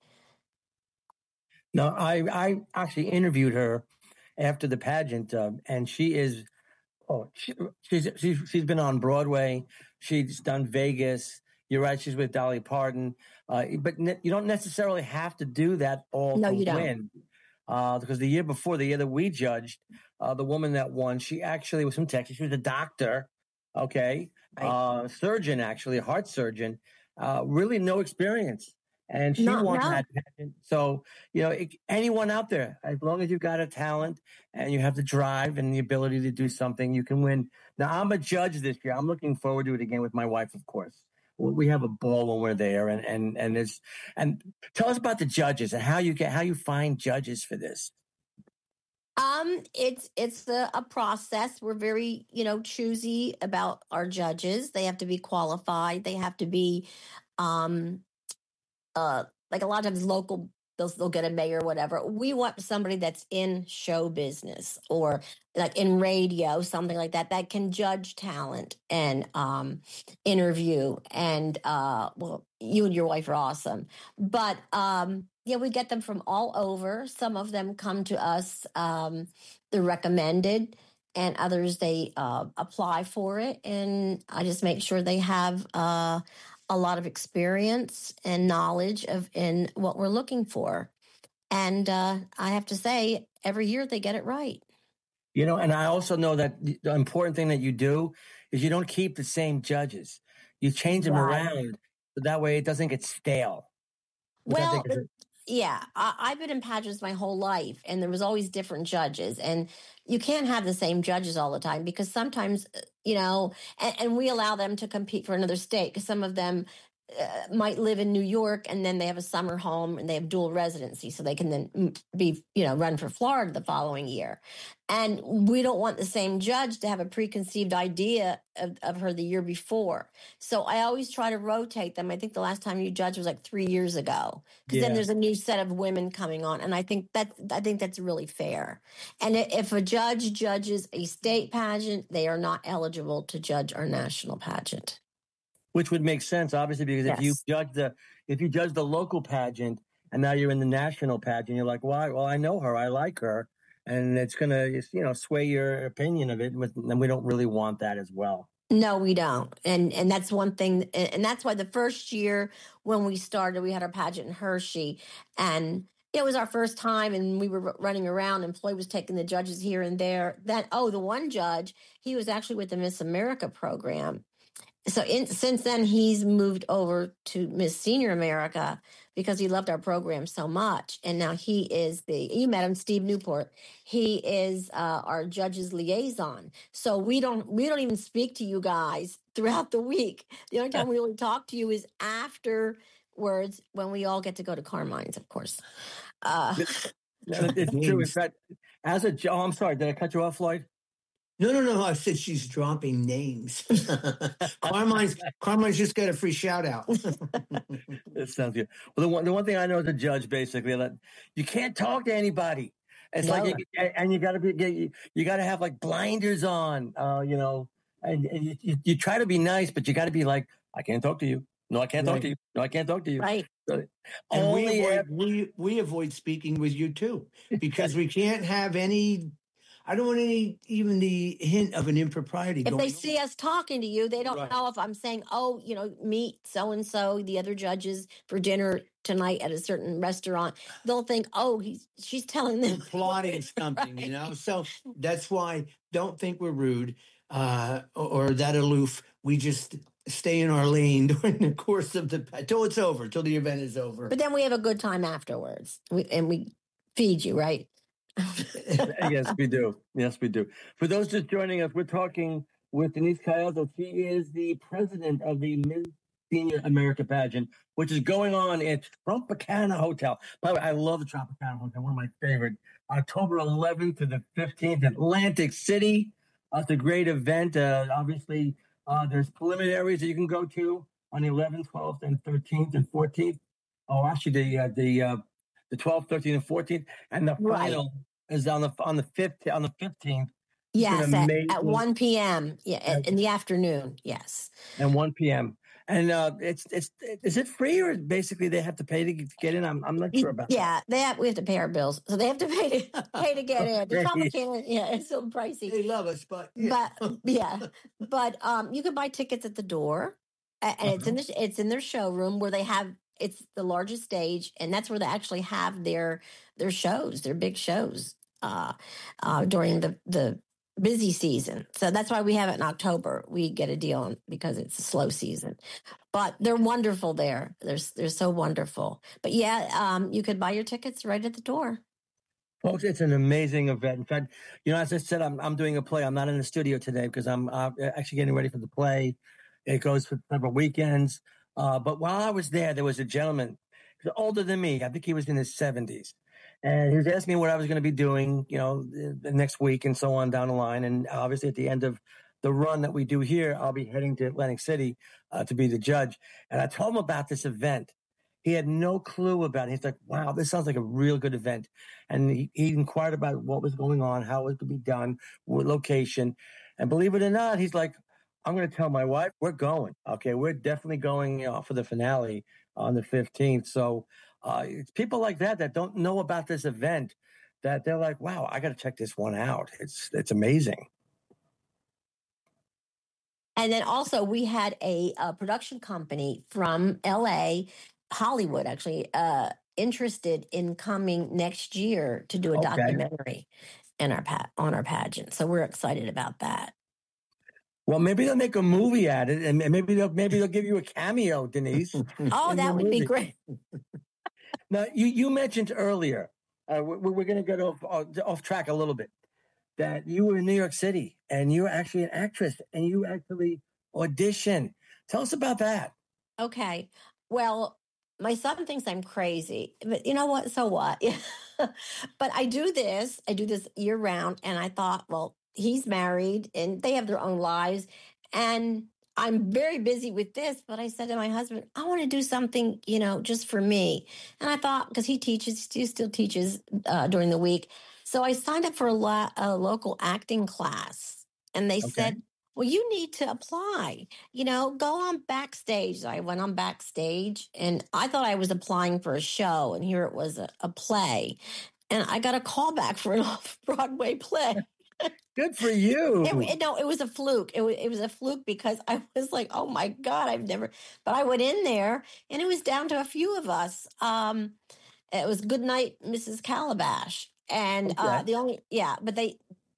No, I, I actually interviewed her after the pageant, uh, and she is, oh, she, she's, she's she's been on Broadway. She's done Vegas. You're right. She's with Dolly Parton. Uh, but ne- you don't necessarily have to do that all no, to you don't. win. Uh, because the year before, the year that we judged, uh, the woman that won, she actually was from Texas. She was a doctor, okay, right. uh, surgeon, actually, a heart surgeon, uh, really no experience. And she no, won no. that pageant. So, you know, it, anyone out there, as long as you've got a talent and you have the drive and the ability to do something, you can win. Now, I'm a judge this year. I'm looking forward to it again with my wife, of course. We have a ball when we're there, and and and it's and tell us about the judges and how you get how you find judges for this. Um, it's it's a, a process. We're very, you know, choosy about our judges. They have to be qualified. They have to be, um, uh, like a lot of times local. They'll they'll get a mayor or whatever. We want somebody that's in show business or like in radio, something like that, that can judge talent and um, interview. And uh, well, you and your wife are awesome. But um, yeah, we get them from all over. Some of them come to us. Um, they're recommended, and others they uh, apply for it. And I just make sure they have uh, a lot of experience and knowledge of in what we're looking for. And uh, I have to say, every year they get it right. You know, and I also know that the important thing that you do is you don't keep the same judges. You change them Right. around, so that way it doesn't get stale. Which I Well, think is a- yeah, I, I've been in pageants my whole life, and there was always different judges. And you can't have the same judges all the time because sometimes, uh, you know, and, and we allow them to compete for another state because some of them uh, might live in New York and then they have a summer home and they have dual residency, so they can then mm, be, you know, run for Florida the following year. And we don't want the same judge to have a preconceived idea of, of her the year before. So I always try to rotate them. I think the last time you judged was like three years ago, because Yeah. then there's a new set of women coming on, and I think that I think that's really fair. And i- if a judge judges a state pageant, they are not eligible to judge our national pageant. which would make sense, obviously, because if you Yes. judge the if you judge the local pageant and now you're in the national pageant, you're like, why? Well, I know her, I like her, and it's gonna, you know, sway your opinion of it, and we don't really want that as well. No, we don't. And and that's one thing. And and that's why the first year when we started, we had our pageant in Hershey. And it was our first time, and we were running around, and Floyd was taking the judges here and there. Then, oh, the one judge, he was actually with the Miss America program. So in, since then, he's moved over to Miss Senior America. because he loved our program so much. And now he is the, you met him, Steve Newport. He is uh, our judge's liaison. So we don't, we don't even speak to you guys throughout the week. The only time we really talk to you is afterwards when we all get to go to Carmine's, of course. Uh, no, it's true. In fact, as a, oh, I'm sorry, did I cut you off, Floyd? No, no, no. I said she's dropping names. Carmine's Carmine's just got a free shout out. That sounds good. Well, the one the one thing I know as a judge, basically, that you can't talk to anybody. It's No. like, you, and you got to be, you, you got to have like blinders on, uh, you know, and, and you, you, you try to be nice, but you got to be like, I can't talk to you. No, I can't talk Right. to you. No, I can't talk to you. Right. So, And we only avoid, after- we we avoid speaking with you too, because we can't have any. I don't want any even the hint of an impropriety. If going they on. see us talking to you, they don't Right. know if I'm saying, oh, you know, meet so and so, the other judges for dinner tonight at a certain restaurant. They'll think, oh, he's she's telling them plotting something, Right. you know. So that's why don't think we're rude uh, or, or that aloof. We just stay in our lane during the course of the till it's over, till the event is over. But then we have a good time afterwards, we, and we feed you, right? Yes, we do. Yes, we do. For those just joining us, we're talking with Denise Cayaldo. She is the president of the Miss Senior America pageant, which is going on at Tropicana Hotel. By the way, I love the Tropicana Hotel, one of my favorite. October eleventh to the fifteenth, Atlantic City. Uh, it's a great event. Uh, obviously, uh, there's preliminaries that you can go to on the eleventh, twelfth, and thirteenth and fourteenth. Oh, actually, the uh, the uh, the twelfth, thirteenth, and fourteenth, and the Right. final is on the on the fifth on the fifteenth. Yes, at, amazing- at one p.m. Yeah, at- in the afternoon. Yes. and one p.m. And uh, it's it's is it free or basically they have to pay to get in? I'm I'm not sure about Yeah, they have, we have to pay our bills, so they have to pay to pay to get in. The Tropicana, yeah, it's so pricey. They love us, but yeah. But yeah, but um, you can buy tickets at the door, a- and it's in the it's in their showroom where they have it's the largest stage, and that's where they actually have their their shows, their big shows, uh, uh, during the the busy season. So that's why we have it in October. We get a deal on, because it's a slow season, but they're wonderful there. They're they're so wonderful. But yeah, um, you could buy your tickets right at the door. Folks, it's an amazing event. In fact, you know, as I said, I'm I'm doing a play. I'm not in the studio today because I'm uh, actually getting ready for the play. It goes for several weekends. Uh, but while I was there, there was a gentleman he was older than me. I think he was in his seventies. And he was asking me what I was going to be doing, you know, the, the next week and so on down the line. And obviously at the end of the run that we do here, I'll be heading to Atlantic City uh, to be the judge. And I told him about this event. He had no clue about it. He's like, wow, this sounds like a real good event. And he, he inquired about what was going on, how it was to be done, what location. And believe it or not, he's like, I'm going to tell my wife, we're going. Okay, we're definitely going uh, for the finale on the fifteenth. So uh, it's people like that that don't know about this event that they're like, wow, I got to check this one out. It's it's amazing. And then also we had a, a production company from L A, Hollywood actually, uh, interested in coming next year to do a Okay. documentary in our pa- on our pageant. So we're excited about that. Well, maybe they'll make a movie at it, and maybe they'll maybe they'll give you a cameo, Denise. Oh, in that the would be movie. great. Now, you, you mentioned earlier, uh, we're, we're going to get off, off off track a little bit, that you were in New York City and you were actually an actress and you actually auditioned. Tell us about that. Okay. Well, my son thinks I'm crazy, but you know what? So what? But I do this. I do this year round, and I thought, well, he's married and they have their own lives, and I'm very busy with this. But I said to my husband, I want to do something, you know, just for me. And I thought, because he teaches, he still teaches uh, during the week. So I signed up for a, lo- a local acting class, and they Okay. said, well, you need to apply, you know, go on Backstage. I went on Backstage, and I thought I was applying for a show, and here it was a, a play. And I got a call back for an off-Broadway play. Good for you. It, it- no, it was a fluke. It was, it was a fluke because I was like, oh my God, I've never, but I went in there and it was down to a few of us. Um, it was Goodnight, Missus Calabash. And uh, Okay. the only, yeah, but they,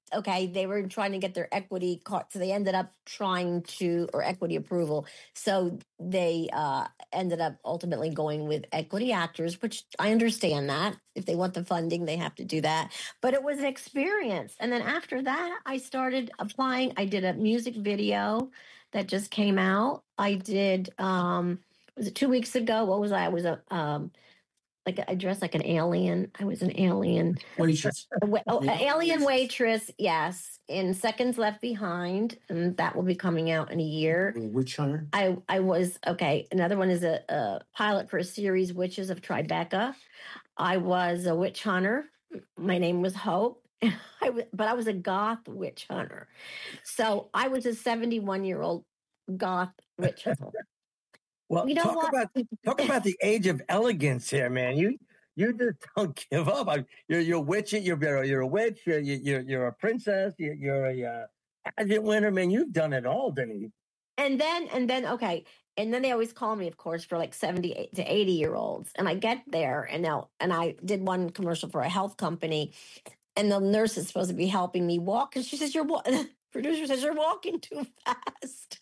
okay, they were trying to get their equity caught, so they ended up trying to, or equity approval. So they uh, ended up ultimately going with Equity Actors, which I understand that. If they want the funding, they have to do that. But it was an experience. And then after that, I started applying. I did a music video that just came out. I did, um, was it two weeks ago? What was I? I was a, um, like I dressed like an alien. I was an alien. Waitress. A wa- oh, an alien waitress, yes. In Seconds Left Behind, and that will be coming out in a year. Witch Hunter. I I was okay. Another one is a, a pilot for a series, Witches of Tribeca. I was a witch hunter. My name was Hope. I w- but I was a goth witch hunter. So I was a seventy-one year old goth witch hunter. Well, You know talk what? about talk about the age of elegance here, man. You you just don't give up. I, you're you're witch. You're you're a witch. You're you're you're a princess. You're, you're a uh, pageant winner, man. You've done it all, Denise. And then, and then, okay. And then they always call me, of course, for like seventy to eighty year olds. And I get there and now, and I did one commercial for a health company, and the nurse is supposed to be helping me walk. And she says, you're, wa-, producer says, you're walking too fast.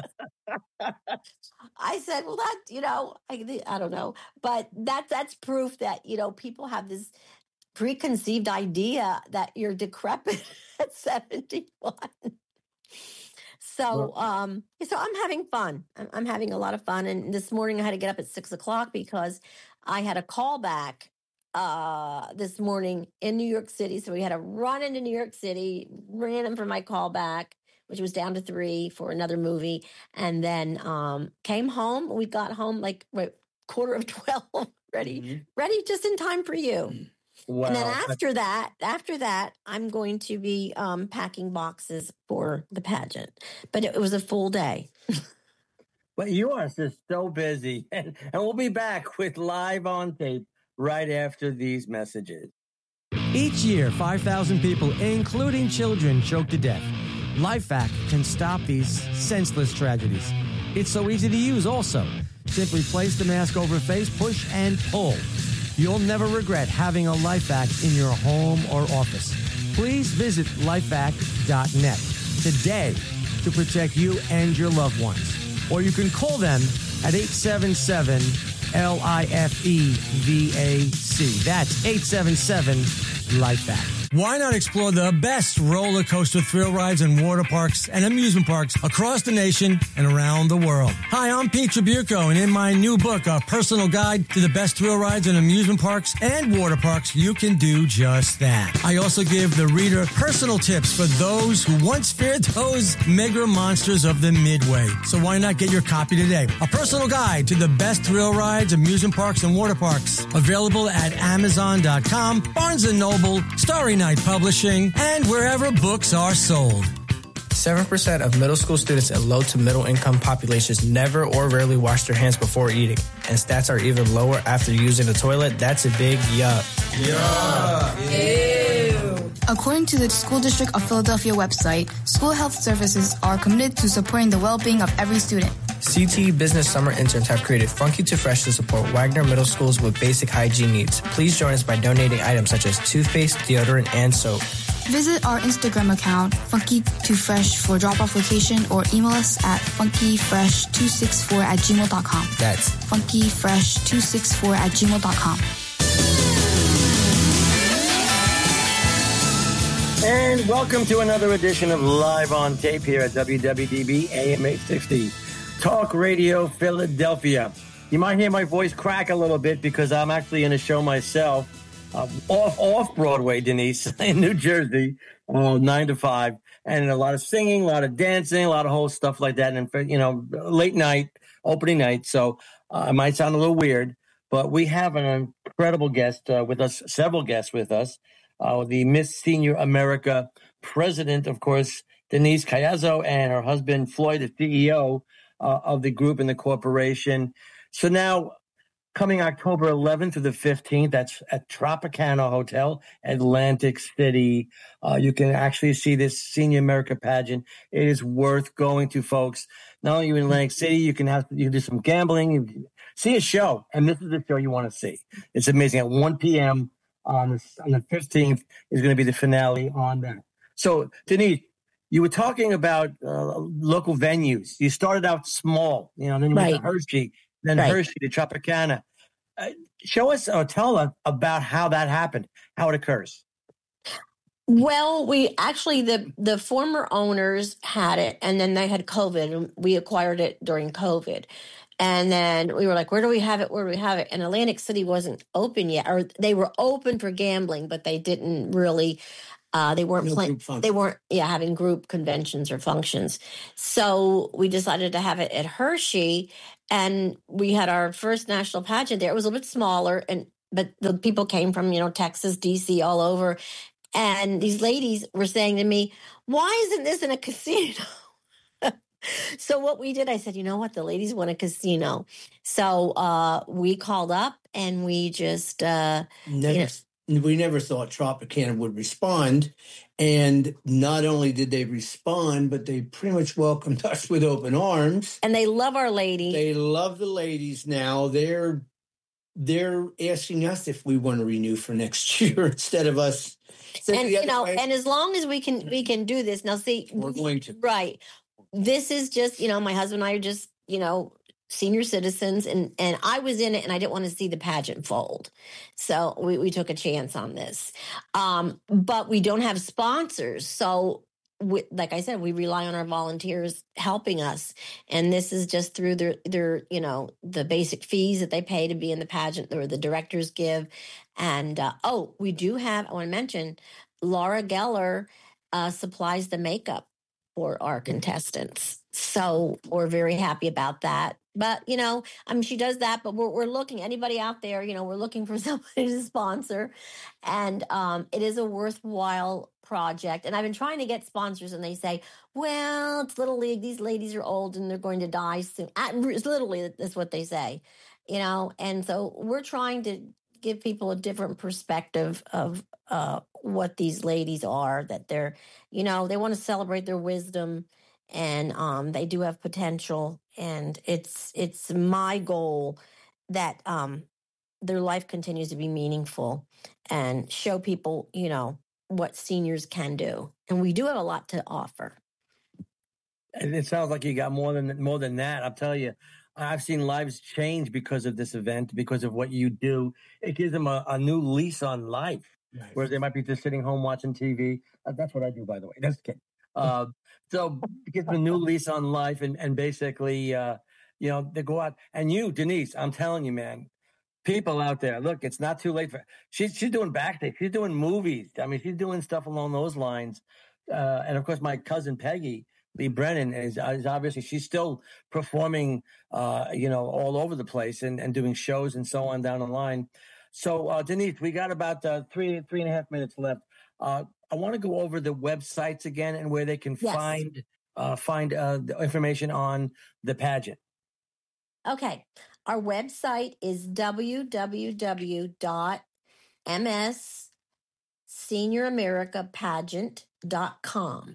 I said, well, that, you know, I, I don't know, but that's, that's proof that, you know, people have this preconceived idea that you're decrepit at seventy-one. So, um, so I'm having fun. I'm, I'm having a lot of fun. And this morning I had to get up at six o'clock because I had a call back uh, this morning in New York City. So we had to run into New York City, ran in for my call back, which was down to three for another movie. And then um, came home. We got home like right, quarter of twelve, ready, mm-hmm. ready just in time for you. Wow. And then after that, after that, I'm going to be um, packing boxes for the pageant. But it, it was a full day. But you are just so busy. And, and we'll be back with Live on Tape right after these messages. Each year, five thousand people, including children, choke to death. LifeVac can stop these senseless tragedies. It's so easy to use also. Simply place the mask over the face, push, and pull. You'll never regret having a LifeVac in your home or office. Please visit lifevac dot net today to protect you and your loved ones. Or you can call them at eight seven seven L I F E V A C. That's eight seven seven LifeVac. Why not explore the best roller coaster thrill rides and water parks and amusement parks across the nation and around the world? Hi, I'm Pete Tribuco, and in my new book, A Personal Guide to the Best Thrill Rides and Amusement Parks and Water Parks, you can do just that. I also give the reader personal tips for those who once feared those mega monsters of the Midway. So why not get your copy today? A Personal Guide to the Best Thrill Rides, Amusement Parks, and Water Parks. Available at Amazon dot com, Barnes and Noble, Starry Night Publishing, and wherever books are sold. seven percent of middle school students in low to middle income populations never or rarely wash their hands before eating. And stats are even lower after using the toilet. That's a big yuck. Yuck. Ew. According to the School District of Philadelphia website, school health services are committed to supporting the well-being of every student. C T E Business Summer Interns have created Funky to Fresh to support Wagner Middle Schools with basic hygiene needs. Please join us by donating items such as toothpaste, deodorant, and soap. Visit our Instagram account, Funky to Fresh, for drop-off location, or email us at funky fresh two six four at gmail dot com. That's funky fresh two six four at gmail dot com. And welcome to another edition of Live on Tape here at W W D B A M eight sixty Talk Radio Philadelphia. You might hear my voice crack a little bit because I'm actually in a show myself uh, off off Broadway, Denise, in New Jersey, uh, nine to five, and a lot of singing, a lot of dancing, a lot of whole stuff like that, and you know, late night, opening night. So uh, it might sound a little weird, but we have an incredible guest uh, with us, several guests with us. Uh, the Miss Senior America president, of course, Denise Caiazzo, and her husband, Floyd, the C E O uh, of the group and the corporation. So now, coming October eleventh through the fifteenth, that's at Tropicana Hotel, Atlantic City. Uh, you can actually see this Senior America pageant. It is worth going to, folks. Not only are you in Atlantic City, you can have you can do some gambling, you can see a show, and this is the show you want to see. It's amazing. At one p.m., On the, on the fifteenth is going to be the finale on that. So, Denise, you were talking about uh, local venues. You started out small, you know, then you went Right. to Hershey, then Right. Hershey to Tropicana. Uh, show us or tell us about how that happened, how it occurs. Well, we actually the the former owners had it, and then they had COVID, and we acquired it during COVID. And then we were like, where do we have it? Where do we have it? And Atlantic City wasn't open yet, or they were open for gambling, but they didn't really. Uh, they weren't No playing. group function. They weren't, yeah, having group conventions or functions. So we decided to have it at Hershey, and we had our first national pageant there. It was a little bit smaller, and but the people came from you know Texas, D C, all over, and these ladies were saying to me, "Why isn't this in a casino?" So what we did, I said, you know what, the ladies want a casino. So uh, we called up and we just, uh, Never, you know, we never thought Tropicana would respond. And not only did they respond, but they pretty much welcomed us with open arms. And they love our ladies. They love the ladies now. They're they're asking us if we want to renew for next year instead of us. And you know, way. and as long as we can we can do this. Now see, we're going to. Right. This is just, you know, my husband and I are just, you know, senior citizens, and, and I was in it and I didn't want to see the pageant fold. So we, we took a chance on this. Um, but we don't have sponsors. So we, like I said, we rely on our volunteers helping us. And this is just through their, their, you know, the basic fees that they pay to be in the pageant or the directors give. And, uh, oh, we do have, I want to mention, Laura Geller uh, supplies the makeup for our contestants. So we're very happy about that. But, you know, I mean, she does that, but we're, we're looking, anybody out there, you know, we're looking for somebody to sponsor. And um, it is a worthwhile project. And I've been trying to get sponsors, and they say, well, it's Little League. These ladies are old and they're going to die soon. It's literally, that's what they say, you know. And so we're trying to give people a different perspective of uh, what these ladies are, that they're, you know, they want to celebrate their wisdom, and um, they do have potential. And it's it's my goal that um, their life continues to be meaningful and show people, you know, what seniors can do. And we do have a lot to offer. And it sounds like you got more than more than that. I'll tell you, I've seen lives change because of this event, because of what you do. It gives them a, a new lease on life, nice. Whereas they might be just sitting home watching T V. Uh, that's what I do, by the way. Just kidding. Uh, so it gives them a new lease on life, and, and basically, uh, you know, they go out. And you, Denise, I'm telling you, man, people out there, look, it's not too late for she's she's doing backstage, she's doing movies. I mean, she's doing stuff along those lines. Uh, and of course, my cousin Peggy Lee Brennan is, is obviously, she's still performing, uh, you know, all over the place and, and doing shows and so on down the line. So, uh, Denise, we got about uh, three, three and a half minutes left. Uh, I want to go over the websites again and where they can yes. find uh, find uh, the information on the pageant. Okay. Our website is w w w dot m s senior america pageant dot com.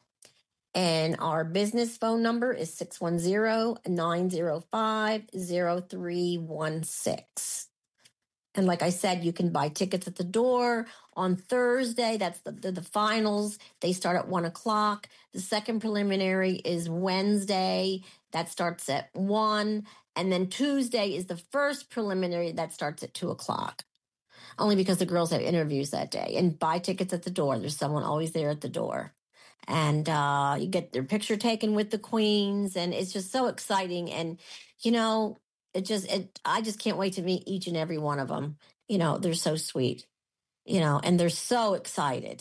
And our business phone number is six one zero, nine zero five, zero three one six. And like I said, you can buy tickets at the door on Thursday. That's the, the, the finals. They start at one o'clock. The second preliminary is Wednesday. That starts at one. And then Tuesday is the first preliminary that starts at two o'clock. Only because the girls have interviews that day. And buy tickets at the door. There's someone always there at the door. And uh, you get their picture taken with the queens. And it's just so exciting. And, you know, it just, it, I just can't wait to meet each and every one of them. You know, they're so sweet, you know, and they're so excited,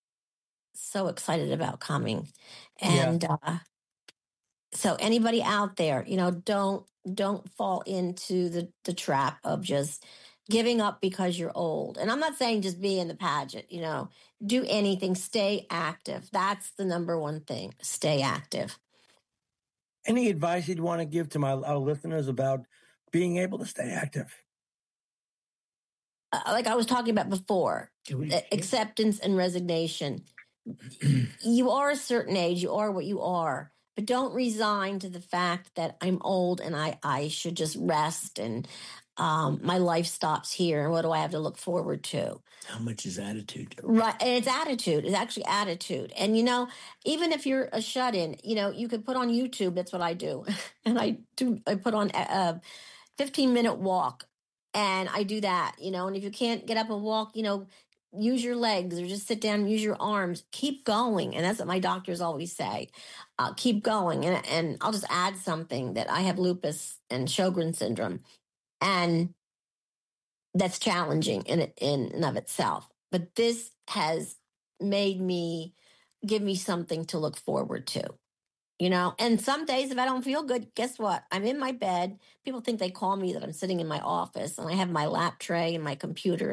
so excited about coming. And yeah. uh, so anybody out there, you know, don't, don't fall into the, the trap of just giving up because you're old. And I'm not saying just be in the pageant, you know, do anything, stay active. That's the number one thing, stay active. Any advice you'd want to give to my our listeners about being able to stay active? Uh, like I was talking about before, acceptance and resignation. You are a certain age, you are what you are, but don't resign to the fact that I'm old and I, I should just rest and um, my life stops here. And what do I have to look forward to? How much is attitude? Right. And it's attitude. It's actually attitude. And, you know, even if you're a shut-in, you know, you could put on YouTube. That's what I do. And I do, I put on a fifteen minute walk, and I do that, you know, and if you can't get up and walk, you know, use your legs or just sit down and use your arms. Keep going. And that's what my doctors always say. Uh, keep going. And, and I'll just add something that I have lupus and Sjogren's syndrome. And that's challenging in in and of itself. But this has made me, give me something to look forward to, you know? And some days if I don't feel good, guess what? I'm in my bed. People think they call me that I'm sitting in my office and I have my lap tray and my computer